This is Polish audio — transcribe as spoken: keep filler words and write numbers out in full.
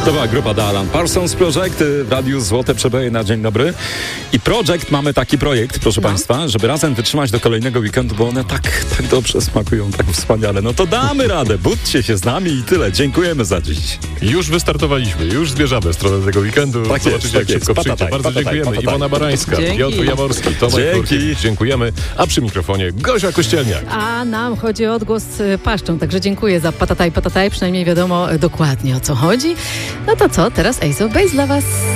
To była grupa The Alan Parsons Project w Radiu Złote Przeboje na dzień dobry. I Project, mamy taki projekt, proszę no. Państwa, żeby razem wytrzymać do kolejnego weekendu, bo one tak, tak dobrze smakują, tak wspaniale. No to damy radę, budźcie się z nami i tyle. Dziękujemy za dziś. Już wystartowaliśmy, już zmierzamy w stronę tego weekendu. Tak Zobaczycie, jest, jak tak szybko jest. przyjdzie. Patataj, Bardzo patataj, dziękujemy. patataj. Iwona Barańska, Dzięki. Piotr Jaworski, Tomek Dzięki. Kurkiewicz. Dziękujemy. A przy mikrofonie Gosia Kościelniak. A nam chodzi o odgłos paszczą, także dziękuję za patataj, patataj. Przynajmniej wiadomo dokładnie, o co chodzi. No to co, teraz Ace of Base dla Was.